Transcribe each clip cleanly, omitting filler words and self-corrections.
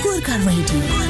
Gorkha radio.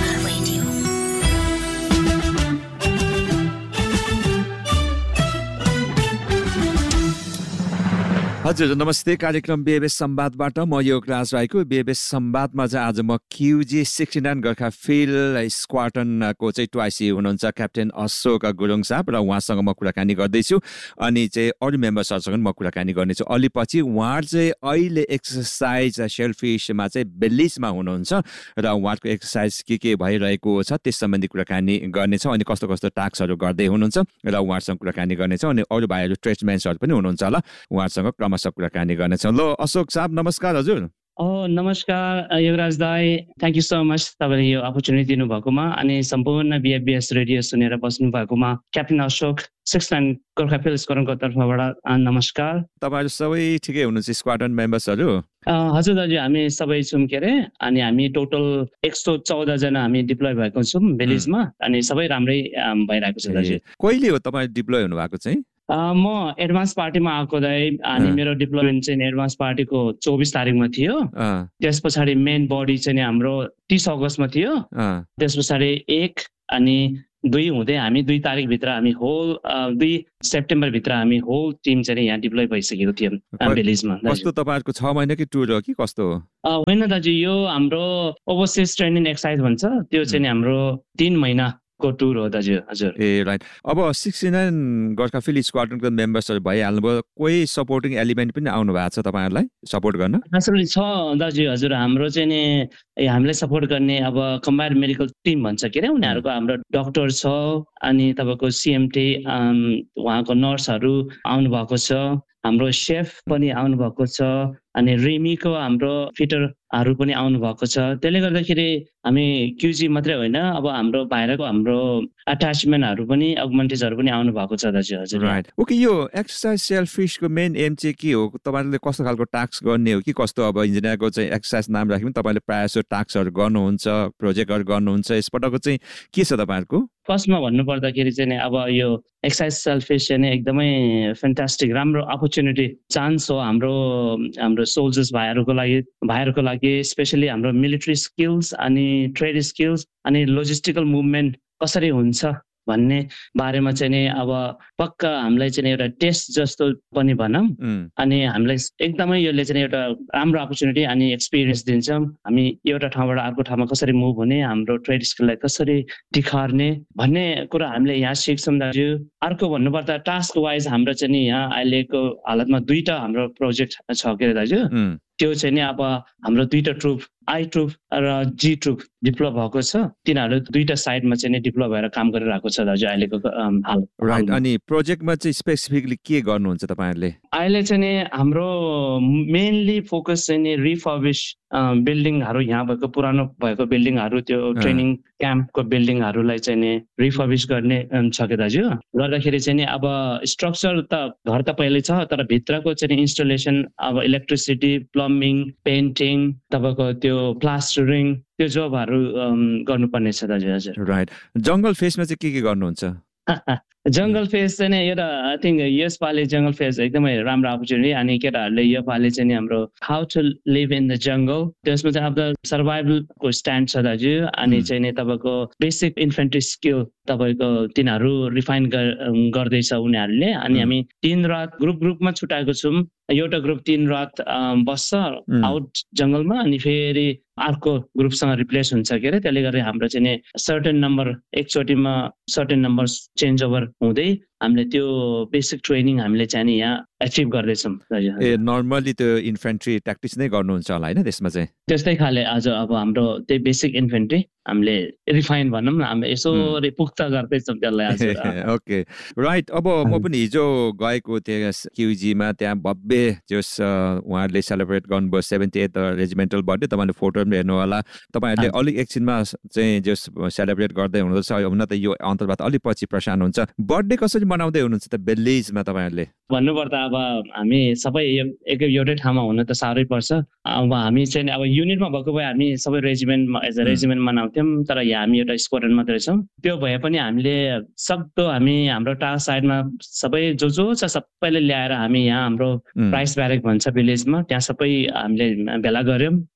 हजुर नमस्ते, कार्यक्रम बेबेस संवादबाट म योगराज राईको। बेबेस संवादमा चाहिँ आज म क्युजी 69 गोर्खा फिल्ड स्क्वाड्रनको चाहिँ ट्वाइसी हुनुहुन्छ क्याप्टेन अशोक गुरुङ साहब, र उहाँसँग म कुराकानी गर्दैछु। अनि चाहिँ अरू मेम्बर्सहरूसँग म कुराकानी गर्नेछु अलि पछि। उहाँ चाहिँ अहिले एक्सर्साइज सेलफिसमा चाहिँ बेलिजमा हुनुहुन्छ र उहाँको एक्सर्साइज के भइरहेको छ त्यस सम्बन्धी कुराकानी गर्नेछौँ। अनि कस्तो कस्तो टास्कहरू गर्दै हुनुहुन्छ र उहाँहरूसँग कुराकानी गर्नेछौँ। अनि अरू भाइहरू ट्रेडमेन्सहरू पनि हुनुहुन्छ होला, उहाँहरूसँग क्रमशः कुराकानी गर्नेछौँ। ल अशोक साहब नमस्कार। हजुर नमस्कार युवराज दाई, थ्याङ्क यू सो मच तपाईँले यो अपर्च्युनिटी दिनुभएकोमा अनि सम्पूर्ण बिएफबिएस रेडियो सुनेर बस्नु भएकोमा क्याप्टेन अशोक 69 गोर्खा फिल्ड स्क्वाड्रनको तर्फबाट नमस्कार। तपाईँहरू सबै ठिकै हुनुहुन्छ स्क्वाड्रन मेम्बर्सहरू? हजुर दाजु, हामी सबै छौँ के अरे, अनि हामी टोटल 114 जना हामी डिप्लोय भएको छौँ बेलिजमा, अनि सबै राम्रै भइरहेको छ दाजु। कहिले हो तपाईँ डिप्लोय हुनु भएको चाहिँ? म एडभान्स पार्टीमा आएको दाइ, अनि मेरो डिप्लोयमेन्ट चाहिँ एडभान्स पार्टीको 24 तारिकमा थियो। त्यस पछाडि मेन बडी चाहिँ हाम्रो 30 अगस्तमा थियो। त्यस पछाडि 1 अनि 2 हुँदै हामी 2 तारिकभित्र हामी होल 2 सेप्टेम्बरभित्र हामी होल टिम चाहिँ यहाँ डिप्लोय भइसकेको थियौँ बेलिजमा। कस्तो तपाईँहरूको 6 महिनाकै टुर हो कि कस्तो हो? होइन दाजु, यो हाम्रो ओभरसिज ट्रेनिङ एक्सर्साइज भन्छ, त्यो चाहिँ हाम्रो 3 महिना को टुर हो दाजु। हजुर ए राइट। अब 69 गोर्खा फिल्ड स्क्वाड्रनको मेम्बर्सहरू भइहाल्नुभयो, कोही सपोर्टिङ एलिमेन्ट पनि आउनु भएको छ तपाईँहरूलाई सपोर्ट गर्न? एक्चुअली छ दाजु। हजुर हाम्रो चाहिँ नि हामीलाई सपोर्ट गर्ने अब कम्बाइन्ड मेडिकल टिम भन्छ के अरे, उनीहरूको हाम्रो डक्टर छ, अनि तपाईँको सिएमटी उहाँको नर्सहरू आउनु भएको छ, हाम्रो सेफ पनि आउनु भएको छ, अनि रेमीको हाम्रो फिटरहरू पनि आउनु भएको छ। त्यसले गर्दाखेरि हामी क्युजी मात्रै होइन, अब हाम्रो बाहिरको हाम्रो अट्याचमेन्टहरू पनि अगमेन्टिजहरू पनि आउनु भएको छ दाजु। हजुर राइट। ओके, यो एक्सर्साइज सेलफिसको मेन एम चाहिँ के हो? तपाईँहरूले कस्तो खालको टास्क गर्ने हो कि कस्तो? अब इन्जिनियरको चाहिँ एक्सर्साइज नाम राख्यो भने तपाईँले प्रायः जस्तो टास्कहरू गर्नुहुन्छ, प्रोजेक्टहरू गर्नुहुन्छ, यसपटकको चाहिँ के छ तपाईँहरूको? फर्स्टमा भन्नुपर्दाखेरि चाहिँ नि अब यो एक्सर्साइज सेलफिस चाहिँ एकदमै फ्यान्टास्टिक राम्रो अपर्च्युनिटी चान्स हो हाम्रो सोल्जर्स भाइहरूको लागि स्पेसली हाम्रो मिलिट्री स्किल्स अनि ट्रेड स्किल्स अनि लोजिस्टिकल मुभमेन्ट कसरी हुन्छ भन्ने बारेमा चाहिँ नि अब पक्का हामीलाई चाहिँ एउटा टेस्ट जस्तो पनि भनौँ, अनि हामीलाई एकदमै यसले चाहिँ एउटा राम्रो अपर्च्युनिटी अनि एक्सपिरियन्स दिन्छ। हामी एउटा ठाउँबाट अर्को ठाउँमा कसरी मुभ हुने, हाम्रो ट्रेड स्किललाई कसरी तिखार्ने भन्ने कुरा हामीले यहाँ सिक्छौँ दाजु। अर्को भन्नुपर्दा टास्क वाइज हाम्रो चाहिँ नि यहाँ अहिलेको हालतमा 2टा हाम्रो प्रोजेक्ट छ के दाजु। त्यो चाहिँ नि अब हाम्रो 2टा ट्रुप आई ट्रुप र जी ट्रुप डिप्लोय भएको छ, तिनीहरू 2टा साइडमा चाहिँ नि डिप्लोय भएर काम गरिरहेको छ दाजु अहिलेको हाल। राइट। अनि प्रोजेक्टमा चाहिँ स्पेसिफिकली के गर्नुहुन्छ तपाईँहरूले? अहिले चाहिँ नि हाम्रो मेनली फोकस चाहिँ नि रिफर्बिश बिल्डिङहरू, यहाँ भएको पुरानो भएको बिल्डिङहरू, त्यो ट्रेनिङ क्याम्पको बिल्डिङहरूलाई चाहिँ नि रिफर्बिश गर्ने छ के दाजु। गर्दाखेरि चाहिँ नि अब स्ट्रक्चर त घर त पहिल्यै छ, तर भित्रको चाहिँ इन्स्टलेसन अब इलेक्ट्रिसिटी, प्लम्बिङ, पेन्टिङ, तपाईँको त्यो प्लास्टरिङ, त्यो जबहरू गर्नुपर्ने छ दाजु। हजुर राइट। जङ्गल फेसमा चाहिँ के गर्नुहुन्छ? जङ्गल फेस चाहिँ एउटा आई थिङ्क यसपालि जङ्गल फेस एकदमै राम्रो अपर्च्युनिटी, अनि केटाहरूले यो पालि चाहिँ हाम्रो how to live in the jungle, त्यसमा चाहिँ अब सर्भाइभलको स्ट्यान्ड छ दाजु। अनि चाहिँ नि तपाईँको बेसिक इन्फेन्ट्री स्किल तपाईँको तिनीहरू रिफाइन गर्दैछ उनीहरूले। अनि हामी 3 रात ग्रुपमा छुट्याएको छौँ। एउटा ग्रुप 3 रात बस्छ आउट जङ्गलमा, अनि फेरि अर्को ग्रुपसँग रिप्लेस हुन्छ के अरे। त्यसले गर्दा हाम्रो चाहिँ नि certain number एकचोटिमा certain number change over हुँदै हामीले त्यो बेसिक ट्रेनिङ हामीले चाहिँ नि यहाँ एचिभ गर्दैछौँ। ए नर्मली त्यो इन्फेन्ट्री ट्याक्टिक्स नै गर्नुहुन्छ होला होइन त्यसमा चाहिँ? त्यस्तै खाले आज अब हाम्रो त्यही बेसिक इन्फेन्ट्री हामीले रिफाइन भनौँ न, हामीले यसो पुख्ता गर्दैछौँ त्यसलाई। Okay right. अब म पनि हिजो गएको थिएँ क्युजीमा, त्यहाँ भव्य जस उहाँहरूले सेलिब्रेट गर्नुभयो 78th रेजिमेन्टल बर्थडे। तपाईँले फोटो पनि हेर्नु होला। तपाईँहरूले अलिक एकछिनमा चाहिँ जस सेलिब्रेट गर्दै हुनुहुन्छ, हुन त यो अन्तर्वार्ता अलिक पछि प्रशान हुन्छ। बर्थडे कसरी मनाउँदै हुनुहुन्छ त बेलिजमा तपाईँहरूले? भन्नुपर्दा अब हामी सबै एउटै ठाउँमा हुन त साह्रै पर्छ। अब हामी चाहिँ अब युनिटमा भएको भए हामी सबै रेजिमेन्टमा एज अ रेजिमेन्ट मनाउँथ्यौँ, तर यहाँ हामी एउटा स्क्वाड्रन मात्रै छौँ। त्यो भए पनि हामीले सक्दो हामी हाम्रो टास्क साइडमा सबै जो छ सबैले ल्याएर हामी यहाँ हाम्रो प्राइस ब्यारेक भन्छ भिलेजमा, त्यहाँ सबै हामीले भेला गऱ्यौँ।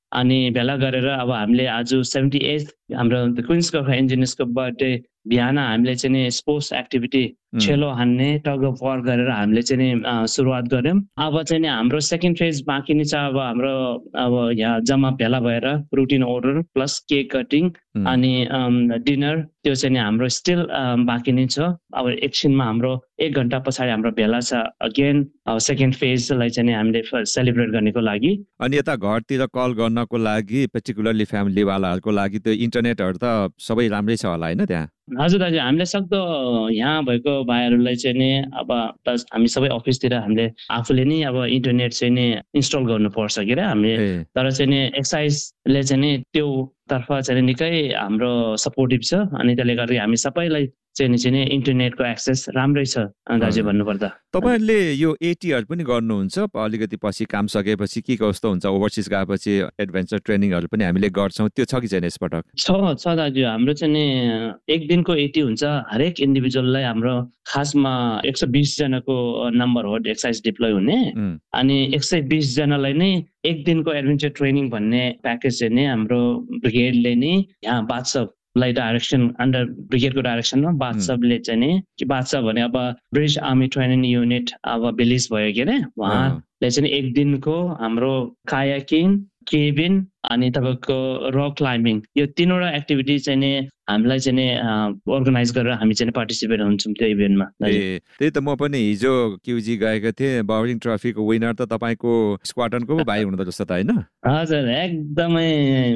अनि भेला गरेर अब हामीले आज 78 हाम्रो क्विन्स गोर्खा इन्जिनियर्सको बर्थडे बिहान हामीले चाहिँ नि स्पोर्ट्स एक्टिभिटी छेलो हान्ने टग अफ वार गरेर हामीले चाहिँ नि सुरुवात गऱ्यौँ। अब चाहिँ नि हाम्रो सेकेन्ड फेज बाँकी नै छ। अब हाम्रो अब यहाँ जम्मा भेला भएर routine order plus cake cutting अनि डिनर त्यो चाहिँ नि हाम्रो स्टिल बाँकी नै छ। अब एकछिनमा हाम्रो 1 घन्टा पछाडि हाम्रो भेला छ अगेन सेकेन्ड फेजलाई चाहिँ नि हामीले सेलिब्रेट गर्नको लागि। अनि यता घरतिर कल गर्नको लागि पर्टिकुलरली फ्यामिलीवालाहरूको लागि त्यो इन्टरनेटहरू त सबै राम्रै छ होला होइन त्यहाँ? हजुर दाजु, हामीले सक्दो यहाँ भएको भाइहरूलाई चाहिँ नि अब प्लस हामी सबै अफिसतिर हामीले आफूले नै अब इन्टरनेट चाहिँ नि इन्स्टल गर्नुपर्छ के अरे हामीले। तर चाहिँ नि एक्साइजले चाहिँ नि त्यो तर्फ चाहिँ निकै हाम्रो सपोर्टिभ छ अनि त्यसले गर्दा हामी सबैलाई चाहिँ नि इन्टरनेटको एक्सेस राम्रै छ दाजु भन्नुपर्दा। तपाईँहरूले यो एटीहरू पनि गर्नुहुन्छ अलिकति पछि काम सकेपछि के कस्तो हुन्छ ओभरसिज गएपछि एडभेन्चर ट्रेनिङहरू पनि हामीले गर्छौँ, त्यो छ कि छैन यसपटक? छ दाजु, हाम्रो चाहिँ नि 1 दिनको एटी हुन्छ। हरेक इन्डिभिजुअललाई हाम्रो खासमा 120 जनाको नम्बर हो एक्साइज डिप्लोय हुने अनि 120 जनालाई नै 1 दिनको एडभेन्चर ट्रेनिङ भन्ने प्याकेज चाहिँ नि हाम्रो ब्रिगेडले नै यहाँ बादशाहलाई डाइरेक्सन अन्डर ब्रिगेडको डाइरेक्सनमा बादशाहले चाहिँ नि कि बादशाह भने अब ब्रिटिस आर्मी ट्रेनिङ युनिट अब बेलिस भयो के अरे, उहाँले चाहिँ 1 दिनको हाम्रो कायाकिङ केबिन अनि तपाईँको रक क्लाइम्बिङ यो 3वटा एक्टिभिटी चाहिँ नि हामीलाई चाहिँ नि अर्गनाइज गरेर हामी चाहिँ पार्टिसिपेट हुन्छौँ त्यो इभेन्टमा। त्यही त म पनि हिजो क्युजी गएको थिएँ, बाउलिङ ट्रफीको विनर त तपाईँको स्क्वाडनको भाइ हुनुहुँदो रहेछ त होइन? हजुर, एकदमै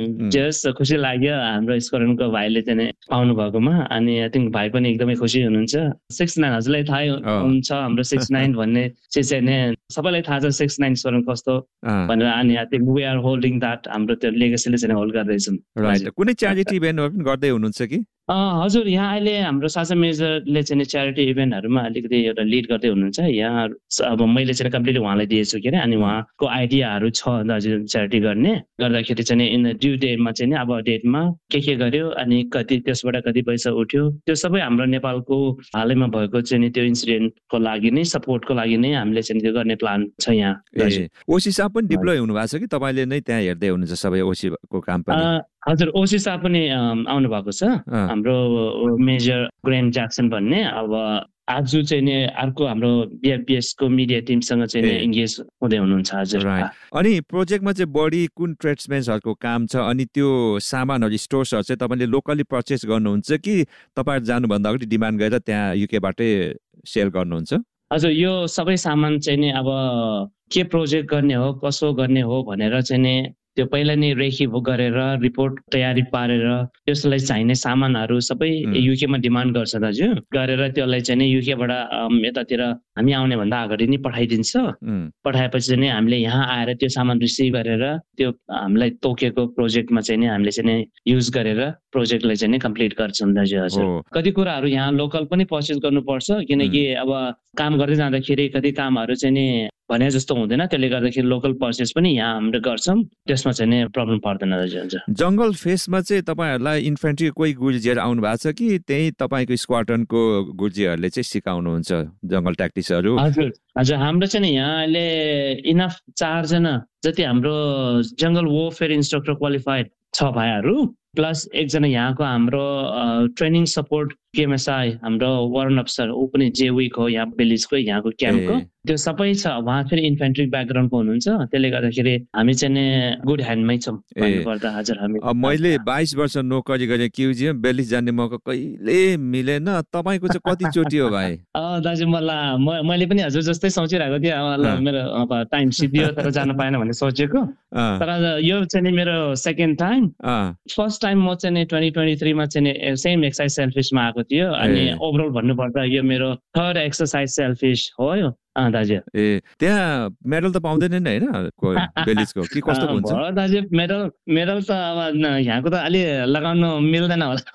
जस खुसी लाग्यो हाम्रो स्क्वाडनको भाइले चाहिँ नि पाउनु भएकोमा। अनि आई थिङ्क भाइ पनि एकदमै खुसी हुनुहुन्छ। 69 हजुरलाई थाहै हुन्छ हाम्रो 69 भन्ने चाहिँ नि सबैलाई थाहा छ 69 स्क्वाड कस्तो भनेर। अनि I think we are holding that हाम्रो त्यो लेगेसीले चाहिँ होल्ड गर्दैछौँ। राइट, कुनै च्यारिटी इभेन्टहरू पनि गर्दै हुनुहुन्छ कि? हजुर, यहाँ अहिले हाम्रो सासा मेजरले चाहिँ च्यारिटी इभेन्टहरूमा अलिकति एउटा लिड गर्दै हुनुहुन्छ। यहाँ अब मैले चाहिँ कम्प्लिटली उहाँलाई दिएछु के अरे अनि उहाँको आइडियाहरू छ दाजु च्यारिटी गर्ने गर्दाखेरि चाहिँ इन ड्यु डेटमा चाहिँ नि अब डेटमा के गर्यो अनि कति त्यसबाट कति पैसा उठ्यो त्यो सबै हाम्रो नेपालको हालैमा भएको चाहिँ नि त्यो इन्सिडेन्टको लागि नै सपोर्टको लागि नै हामीले चाहिँ त्यो गर्ने प्लान छ यहाँ। ओसी साहब पनि डिप्लोय हुनुभएको छ कि तपाईँले नै त्यहाँ हेर्दै हुनुहुन्छ सबै ओसीको काम पनि? हजुर, ओसी साहब पनि आउनु भएको छ, हाम्रो मेजर ग्रेन ज्याक्सन भन्ने। अब आज चाहिँ नि अर्को हाम्रो बिएफपिएस को मिडिया टिमसँग चाहिँ इन्गेज हुँदै हुनुहुन्छ। हजुर, अनि प्रोजेक्टमा चाहिँ बढी कुन ट्रेड्समेन्सहरूको काम छ अनि त्यो सामानहरू स्टोर्सहरू चाहिँ तपाईँले लोकली पर्चेस गर्नुहुन्छ कि तपाईँहरू जानुभन्दा अगाडि डिमान्ड गरेर त्यहाँ युकेबाटै सेल गर्नुहुन्छ? हजुर, यो सबै सामान चाहिँ नि अब के प्रोजेक्ट गर्ने हो कसो गर्ने हो भनेर चाहिँ नि त्यो पहिला नै रेखी गरेर रिपोर्ट तयारी पारेर त्यसलाई चाहिने सामानहरू सबै युकेमा डिमान्ड गर्छ दाजु, गरेर त्यसलाई चाहिँ नि युकेबाट यतातिर हामी आउने भन्दा अगाडि नै पठाइदिन्छ। पठाएपछि चाहिँ नि हामीले यहाँ आएर त्यो सामान रिसिभ गरेर त्यो हामीलाई तोकेको प्रोजेक्टमा चाहिँ नि हामीले चाहिँ नि युज गरेर प्रोजेक्टलाई चाहिँ नि कम्प्लिट गर्छौँ दाजु। हजुर, कति कुराहरू यहाँ लोकल पनि पर्चेस गर्नुपर्छ किनकि अब काम गर्दै जाँदाखेरि कति कामहरू चाहिँ नि भने जस्तो हुँदैन, त्यसले गर्दाखेरि लोकल पर्चेस पनि यहाँ हामीले गर्छौँ, त्यसमा चाहिँ नि प्रब्लम पर्दैन दाजु। जङ्गल फेसमा चाहिँ तपाईँहरूलाई इन्फेन्ट्री कोही गुर्जीहरू आउनु भएको छ कि त्यही तपाईँको स्क्वाडनको गुर्जीहरूले चाहिँ सिकाउनुहुन्छ जङ्गल ट्याक्टिक्सहरू? हजुर हजुर, हाम्रो चाहिँ नि यहाँ अहिले इनफ 4 जना जति हाम्रो जङ्गल वोरफेयर इन्स्ट्रक्टर क्वालिफाइड छ भाइहरू प्लस 1 जना यहाँको हाम्रो ट्रेनिङ सपोर्ट केएमएसआई हाम्रो वारन अफसर ऊ पनि जेविक हो यहाँ बेलिजको यहाँको क्याम्पको त्यो सबै छ। उहाँ फेरि इन्फेन्ट्री ब्याकग्राउन्डको हुनुहुन्छ, त्यसले गर्दाखेरि हामी चाहिँ नि गुड ह्यान्डमै छौँ भन्नुपर्दा। हजुर, हामी मैले 22 वर्ष नोकरी गरेँ क्युजी, बेलिज जाने मौका कहिले मिलेन। तपाईँको चाहिँ कतिचोटि हो भाइ? दाजु, मैले पनि हजुर जस्तै सोचिरहेको थिएँ, मेरो टाइम सिद्धियो तर जान पाएन भन्ने सोचेको, तर यो चाहिँ नि मेरो सेकेन्ड टाइम। फर्स्ट टाइम म चाहिँ नि 2023 मा चाहिँ नि सेम एक्सर्साइज सेल्फिसमा आएको थियो अनि ओभरअल भन्नुपर्दा यो मेरो 3rd एक्सर्साइज सेल्फिस हो यो दाजु। त्यहाँ मेडल त पाउँदैन नि होइन बेलिजको कि कस्तो हुन्छ दाजु? मेडल त अब यहाँको त अलि लगाउनु मिल्दैन होला।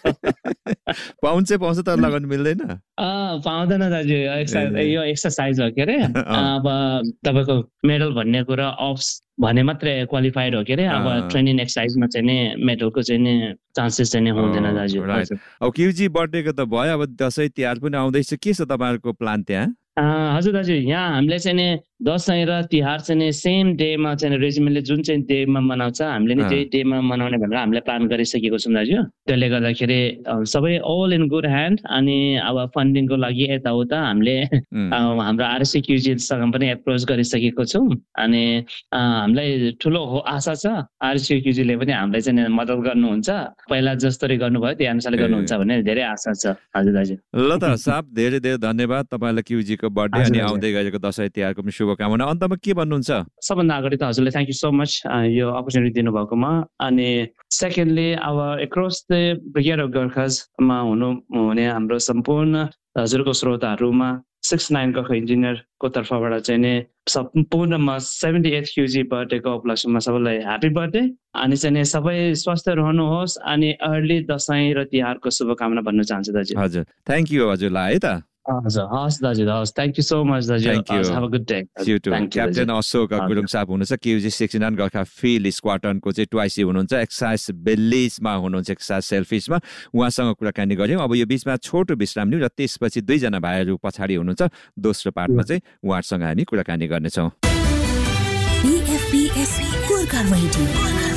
पाउँछ तर लगाउनु मिल्दैन? पाउँदैन दाजु, यो एक्सर्साइज हो के अरे। अब तपाईँको मेडल भन्ने कुरा अफ्स भने मात्रै क्वालिफाइड हो के अरे। अब ट्रेनिङ एक्सर्साइजमा चाहिँ नि मेडलको चाहिँ नि चान्सेस चाहिँ हुँदैन दाजु। अब क्युजी बर्थडेको त भयो, अब दसैँ तिहार पनि आउँदैछ, के छ तपाईँहरूको प्लान त्यहाँ? हजुर दाजु, यहाँ हामीले चाहिँ नि दसैँ र तिहार चाहिँ सेम डेमा चाहिँ रेजिमेन्टले जुन चाहिँ डेमा मनाउँछ हामीले नि त्यही डेमा मनाउने भनेर हामीले प्लान गरिसकेको छौँ दाजु। त्यसले गर्दाखेरि सबै अल इन गुड ह्यान्ड। अनि अब फन्डिङको लागि यताउता हामीले हाम्रो आरएसक्युजीसँग पनि एप्रोच गरिसकेको छौँ। अनि हामीलाई ठुलो आशा छ आरएसक्युजीले पनि हामीलाई चाहिँ मद्दत गर्नुहुन्छ, पहिला जसरी गर्नुभयो त्यही अनुसारले गर्नुहुन्छ भन्ने धेरै आशा छ। हजुर दाजु। ल त साहब, धेरै धेरै धन्यवाद तपाईँलाई क्युजीको बर्थडे अनि आउँदै गएको दसैँ तिहारको पनि शुभकामना। अन्तमा के भन्नुहुन्छ? सबभन्दा अगाडि त हजुरले थ्याङ्क यू सो मच यो अपर्च्युनिटी दिनुभएकोमा। अनि सेकेन्डली अब एक्रस द ब्रिगेड अफ गोर्खाजमा हुने हाम्रो सम्पूर्ण हजुरको श्रोताहरूमा 69 गोर्खा इन्जिनियरको तर्फबाट चाहिँ नि सम्पूर्णमा 78th क्युजी बर्थडेको उपलक्ष्यमा सबैलाई ह्याप्पी बर्थडे। अनि चाहिँ सबै स्वस्थ रहनुहोस् अनि अर्ली दसैँ र तिहारको शुभकामना भन्न चाहन्छु दाजु। हजुर, थ्याङ्क यू हजुरलाई है त। हजुर, हस् दाजु, हस्, थ्याङ्क यू सो मच दाजु। Thank you. Have a good day. You too. Captain Ashok Gurung साहब हुनुहुन्छ, क्युजी 69 गोर्खा फिल्ड स्क्वाडनको चाहिँ ट्वाइसी हुनुहुन्छ, एक्साइज बेल्लिजमा हुनुहुन्छ, एक्साइज सेल्फिसमा। उहाँसँग कुराकानी गऱ्यौँ। अब यो बिचमा छोटो विश्राम लिउँ र त्यसपछि दुईजना भाइहरू पछाडि हुनुहुन्छ, दोस्रो पार्टमा चाहिँ उहाँहरूसँग हामी कुराकानी गर्नेछौँ।